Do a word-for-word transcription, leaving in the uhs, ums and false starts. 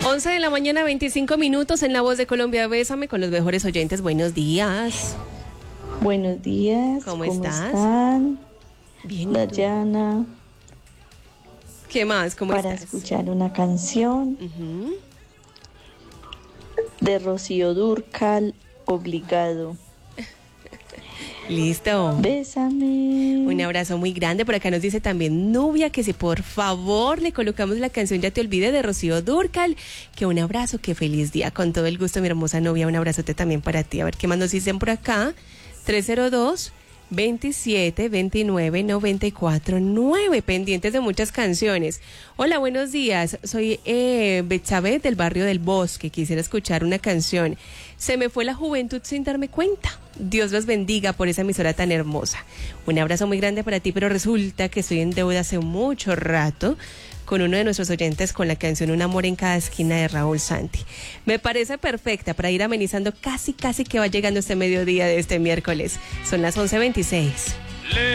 once de la mañana, veinticinco minutos en La Voz de Colombia. Bésame con los mejores oyentes. Buenos días. Buenos días. ¿Cómo, ¿Cómo estás? están? Bien. Dayana. ¿Qué más? ¿Cómo Para estás? escuchar una canción Uh-huh. de Rocío Dúrcal, Obligado. Listo. Bésame. Un abrazo muy grande. Por acá nos dice también Nubia que si por favor le colocamos la canción Ya te olvidé de Rocío Dúrcal. Que un abrazo, que feliz día. Con todo el gusto, mi hermosa Nubia. Un abrazote también para ti. A ver qué más nos dicen por acá. tres cero dos, veintisiete, veintinueve, noventa y cuatro, nueve. Pendientes de muchas canciones. Hola, buenos días. Soy eh, Betsabé del barrio del Bosque. Quisiera escuchar una canción. Se me fue la juventud sin darme cuenta. Dios los bendiga por esa emisora tan hermosa. Un abrazo muy grande para ti, pero resulta que estoy en deuda hace mucho rato con uno de nuestros oyentes con la canción Un amor en cada esquina de Raúl Santi. Me parece perfecta para ir amenizando casi, casi que va llegando este mediodía de este miércoles. Son las once veintiséis.